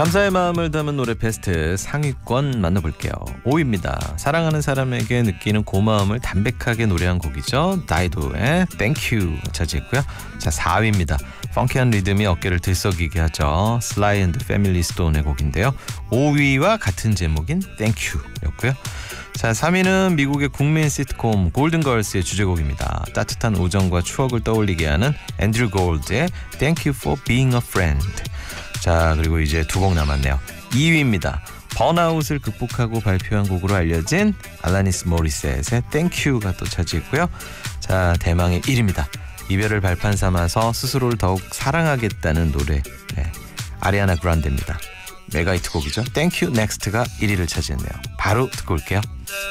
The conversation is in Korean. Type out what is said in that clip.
감사의 마음을 담은 노래 베스트 상위권 만나볼게요. 5위입니다. 사랑하는 사람에게 느끼는 고마움을 담백하게 노래한 곡이죠. 다이도의 Thank You 차지했고요. 자, 4위입니다. 펑키한 리듬이 어깨를 들썩이게 하죠. Sly and Family Stone의 곡인데요. 5위와 같은 제목인 Thank You였고요. 자, 3위는 미국의 국민 시트콤 골든걸스의 주제곡입니다. 따뜻한 우정과 추억을 떠올리게 하는 앤드류 골드의 Thank You for Being a Friend. 자, 그리고 이제 두 곡 남았네요. 2위입니다. 번아웃을 극복하고 발표한 곡으로 알려진 알라니스 모리셋의 Thank You가 또 차지했고요. 자, 대망의 1위입니다. 이별을 발판 삼아서 스스로를 더욱 사랑하겠다는 노래. 네, 아리아나 그란데입니다. 메가히트 곡이죠. Thank You Next가 1위를 차지했네요. 바로 듣고 올게요.